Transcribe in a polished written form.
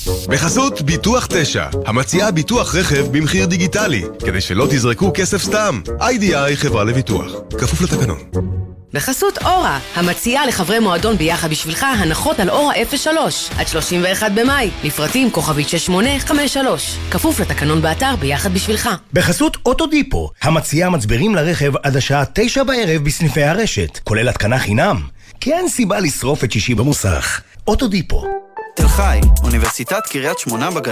בחסות ביטוח 9, המציעה ביטוח רכב במחיר דיגיטלי, כדי שלא תזרקו כסף סתם. IDI חברה לביטוח, כפוף לתקנון. בחסות אורה, המציעה לחברי מועדון ביחד בשבילך הנחות על אורה 03 עד 31 במאי, לפרטים כוכבית 6853, כפוף לתקנון באתר ביחד בשבילך. בחסות אוטודיפו, המציעה מצברים לרכב עד השעה 9 בערב בסניפי הרשת, כולל התקנה חינם, כי אין סיבה לשרוף את שישי במוסך. אוטודיפו. תל חי, אוניברסיטת קריית שמונה בגליל.